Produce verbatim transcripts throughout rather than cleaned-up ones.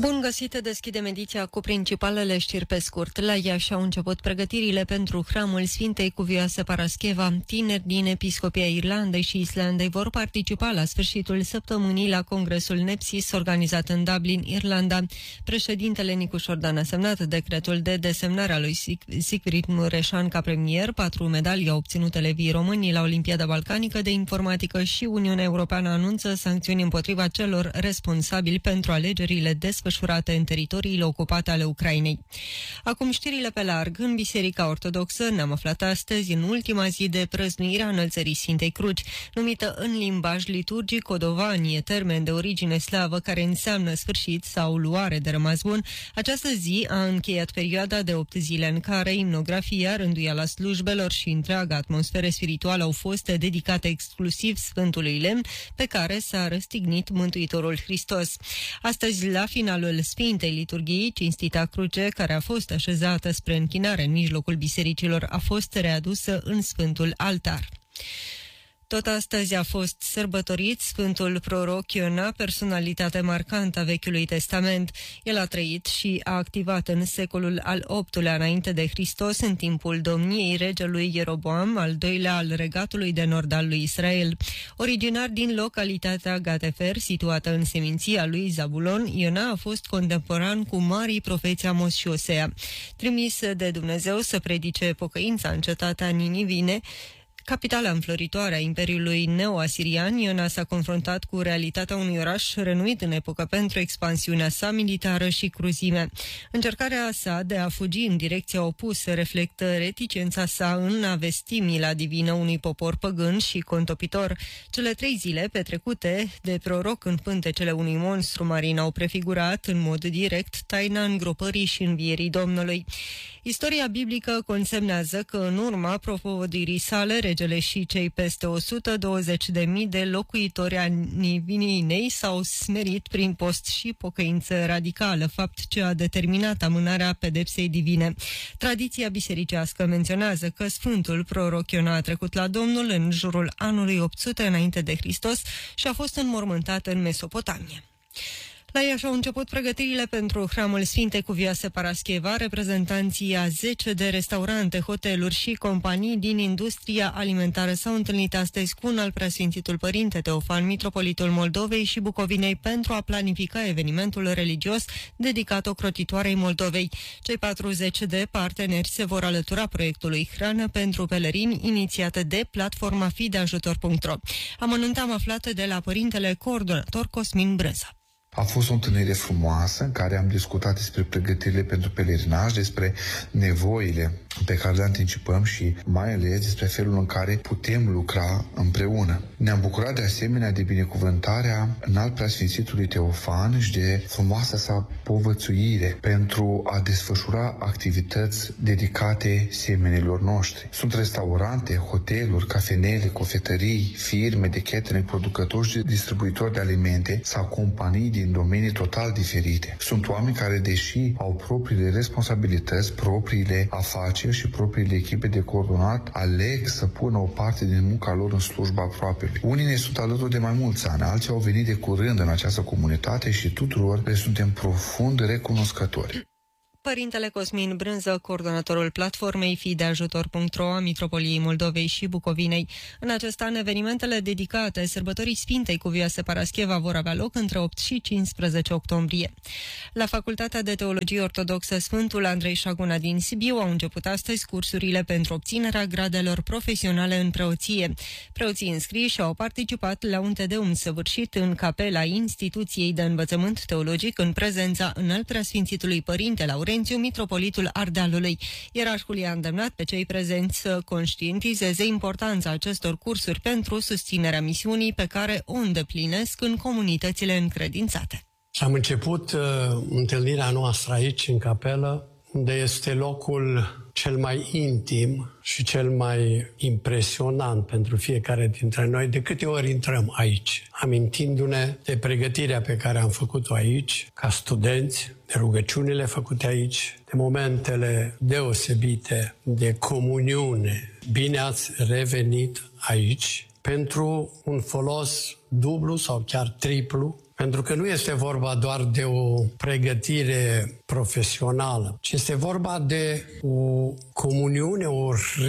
Bun găsit, deschidem ediția cu principalele știri pe scurt. La Iași au început pregătirile pentru hramul Sfintei Cuvioase Parascheva. Tineri din Episcopia Irlandei și Islandei vor participa la sfârșitul săptămânii la congresul Nepsis organizat în Dublin, Irlanda. Președintele Nicu Șordan a semnat decretul de desemnare a lui Sigrid Mureșan ca premier. Patru medalii au obținut elevii români la Olimpiada Balcanică de Informatică și Uniunea Europeană anunță sancțiuni împotriva celor responsabili pentru alegerile de desfășurate în teritoriile ocupate ale Ucrainei. Acum știrile pe larg. În Biserica Ortodoxă ne-am aflat astăzi în ultima zi de prăznuire a înălțării Sfintei Cruci, numită în limbaj liturgic Codovanie, termen de origine slavă care înseamnă sfârșit sau luare de rămas bun. Această zi a încheiat perioada de opt zile în care imnografia, rânduiala slujbelor și întreaga atmosferă spirituală au fost dedicate exclusiv Sfântului Lemn, pe care s-a răstignit Mântuitorul Hristos. Astăzi, la finalul Sfintei Liturghii, cinstita cruce, care a fost așezată spre închinare în mijlocul bisericilor, a fost readusă în Sfântul Altar. Tot astăzi a fost sărbătorit Sfântul Proroc Iona, personalitate marcantă a Vechiului Testament. El a trăit și a activat în secolul al optulea înainte de Hristos, în timpul domniei regelui Ieroboam, al doilea al regatului de nord al lui Israel. Originar din localitatea Gatefer, situată în seminția lui Zabulon, Iona a fost contemporan cu marii profeți Amos și Osea. Trimis de Dumnezeu să predice pocăința în cetatea Ninivine, capitala înfloritoare a Imperiului Neo-Asirian, Iona s-a confruntat cu realitatea unui oraș renuit în epocă pentru expansiunea sa militară și cruzime. Încercarea sa de a fugi în direcția opusă reflectă reticența sa în a vesti mila divină unui popor păgân și contopitor. Cele trei zile petrecute de proroc în pântecele unui monstru marin au prefigurat în mod direct taina îngropării și învierii Domnului. Istoria biblică consemnează că în urma propovăduirii sale, regele și cei peste o sută douăzeci de mii de locuitori ai Nivinei s-au smerit prin post și pocăință radicală, fapt ce a determinat amânarea pedepsei divine. Tradiția bisericească menționează că Sfântul Proroc Iona a trecut la Domnul în jurul anului opt sute înainte de Hristos și a fost înmormântat în Mesopotamia. La Iași au început pregătirile pentru hramul Sfintei Cuvioase Parascheva. Reprezentanții a zece de restaurante, hoteluri și companii din industria alimentară s-au întâlnit astăzi cu un al Preasfințitul Părinte Teofan, mitropolitul Moldovei și Bucovinei, pentru a planifica evenimentul religios dedicat ocrotitoarei Moldovei. Cei patruzeci de parteneri se vor alătura proiectului Hrană pentru pelerini, inițiată de platforma fideajutor punct ro. Amănunte am aflat de la părintele coordonator Cosmin Brânza. A fost o întâlnire frumoasă în care am discutat despre pregătirile pentru pelerinaj, despre nevoile pe care le anticipăm și mai ales despre felul în care putem lucra împreună. Ne-am bucurat de asemenea de binecuvântarea înalt Preasfințitului Teofan și de frumoasa sa povățuire pentru a desfășura activități dedicate semenilor noștri. Sunt restaurante, hoteluri, cafenele, cofetării, firme de catering, producători și distribuitori de alimente sau companii din domenii total diferite. Sunt oameni care, deși au propriile responsabilități, propriile afaceri și propriile echipe de coordonat, aleg să pună o parte din munca lor în slujba aproapelui. Unii ne sunt alături de mai mulți ani, alții au venit de curând în această comunitate și tuturor le suntem profund recunoscători. Părintele Cosmin Brânză, coordonatorul platformei fideajutor punct ro a Mitropoliei Moldovei și Bucovinei. În acest an, evenimentele dedicate sărbătorii Sfintei Cuvioase Parascheva vor avea loc între opt și cincisprezece octombrie. La Facultatea de Teologie Ortodoxă Sfântul Andrei Șaguna din Sibiu au început astăzi cursurile pentru obținerea gradelor profesionale în preoție. Preoții înscriși au participat la un tedeum săvârșit în capela instituției de învățământ teologic în prezența înalt Preasfințitului Părinte Laurențiu, mitropolitul Ardealului. Ierarhul i-a îndemnat pe cei prezenți să conștientizeze importanța acestor cursuri pentru susținerea misiunii pe care o îndeplinesc în comunitățile încredințate. Am început uh, întâlnirea noastră aici, în capelă, unde este locul cel mai intim și cel mai impresionant pentru fiecare dintre noi. De câte ori intrăm aici, amintindu-ne de pregătirea pe care am făcut-o aici, ca studenți, de rugăciunile făcute aici, de momentele deosebite de comuniune. Bine ați revenit aici pentru un folos dublu sau chiar triplu, Pentru că nu este vorba doar de o pregătire profesională, ci este vorba de o comuniune, o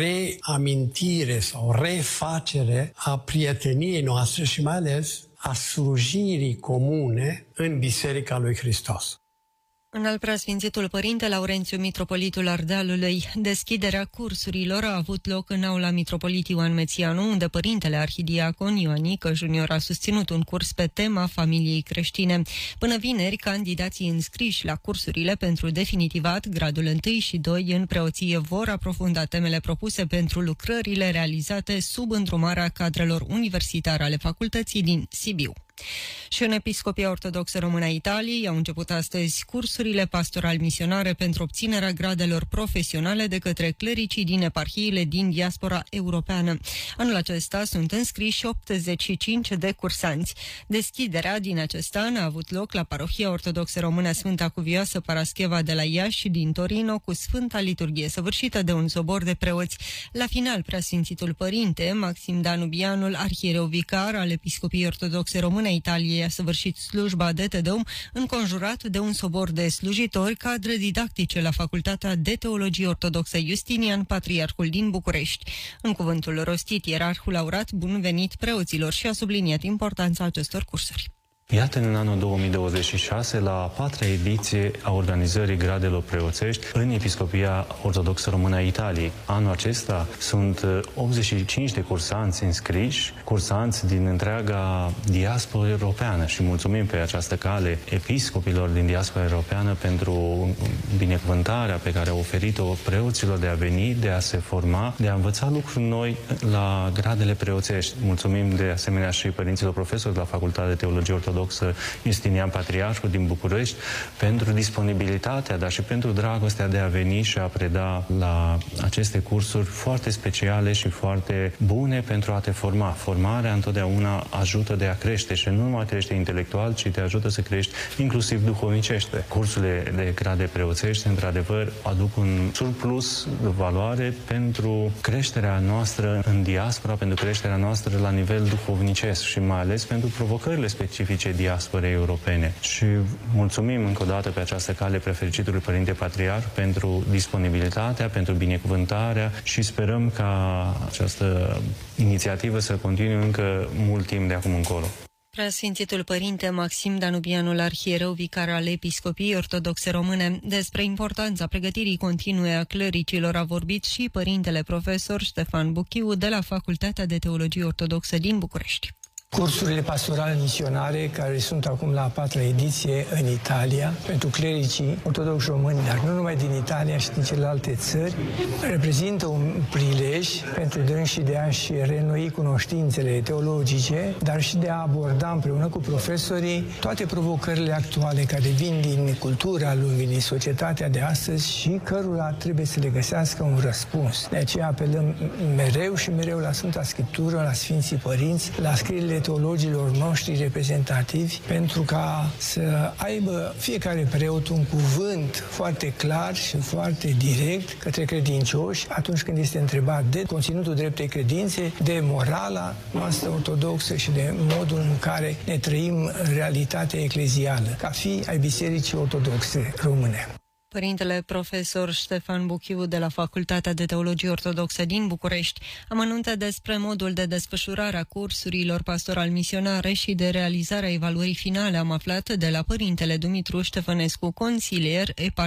reamintire sau o refacere a prieteniei noastre și mai ales a slujirii comune în Biserica lui Hristos. În al preasfințitul Părinte Laurențiu, mitropolitul Ardealului, deschiderea cursurilor a avut loc în aula mitropolit Ioan Mețianu, unde părintele arhidiacon Ioanică Junior a susținut un curs pe tema familiei creștine. Până vineri, candidații înscriși la cursurile pentru definitivat, gradul unu și doi în preoție, vor aprofunda temele propuse pentru lucrările realizate sub îndrumarea cadrelor universitare ale facultății din Sibiu. Și în Episcopia Ortodoxă Română a Italiei au început astăzi cursurile pastoral-misionare pentru obținerea gradelor profesionale de către clericii din eparhiile din diaspora europeană. Anul acesta sunt înscriși optzeci și cinci de cursanți. Deschiderea din acest an a avut loc la Parohia Ortodoxă Română Sfânta Cuvioasă Parascheva de la Iași și din Torino, cu Sfânta Liturghie săvârșită de un sobor de preoți. La final, Preasfințitul Părinte Maxim Danubianul, arhiereu vicar al Episcopiei Ortodoxe Române a Italiei, a săvârșit slujba de Tedeum înconjurat de un sobor de slujitori, cadre didactice la Facultatea de Teologie Ortodoxă Justinian, Patriarhul din București. În cuvântul rostit, ierarhul a urat bun venit preoților și a subliniat importanța acestor cursuri. Iată, în anul două mii douăzeci și șase, la a patra ediție a organizării gradelor preoțești în Episcopia Ortodoxă Română a Italiei. Anul acesta sunt optzeci și cinci de cursanți înscriși, cursanți din întreaga diaspora europeană, și mulțumim pe această cale episcopilor din diaspora europeană pentru binecuvântarea pe care au oferit-o preoților de a veni, de a se forma, de a învăța lucruri noi la gradele preoțești. Mulțumim de asemenea și părinților profesori de la Facultatea de Teologie Ortodoxă Justinian, Patriarhul din București, pentru disponibilitatea, dar și pentru dragostea de a veni și a preda la aceste cursuri foarte speciale și foarte bune pentru a te forma. Formarea întotdeauna ajută de a crește și nu numai crește intelectual, ci te ajută să crești inclusiv duhovnicește. Cursurile de grade preoțești, într-adevăr, aduc un surplus de valoare pentru creșterea noastră în diaspora, pentru creșterea noastră la nivel duhovnicesc și mai ales pentru provocările specifice diasporei europene. Și mulțumim încă o dată pe această cale prefericitului Părinte Patriarh pentru disponibilitatea, pentru binecuvântarea și sperăm ca această inițiativă să continue încă mult timp de acum încolo. Preasfințitul Părinte Maxim Danubianul, arhiereu vicar al Episcopiei Ortodoxe Române, despre importanța pregătirii continue a clericilor a vorbit și părintele profesor Ștefan Buchiu de la Facultatea de Teologie Ortodoxă din București. Cursurile pastorale misionare, care sunt acum la a patra ediție în Italia, pentru clericii ortodoxi români, dar nu numai din Italia și din celelalte țări, reprezintă un prilej pentru dânsii de a-și reînnoi cunoștințele teologice, dar și de a aborda împreună cu profesorii toate provocările actuale care vin din cultura lumii, din societatea de astăzi și cărora trebuie să le găsească un răspuns. De aceea apelăm mereu și mereu la Sfânta Scriptură, la Sfinții Părinți, la scrierile teologilor noștri reprezentativi, pentru ca să aibă fiecare preot un cuvânt foarte clar și foarte direct către credincioși atunci când este întrebat de conținutul dreptei credințe, de morala noastră ortodoxă și de modul în care ne trăim realitatea eclezială, ca fii ai Bisericii Ortodoxe Române. Părintele profesor Ștefan Buchiu de la Facultatea de Teologie Ortodoxă din București amănuntă despre modul de desfășurare a cursurilor pastoral-misionare și de realizarea evaluării finale am aflat de la părintele Dumitru Ștefănescu, consilier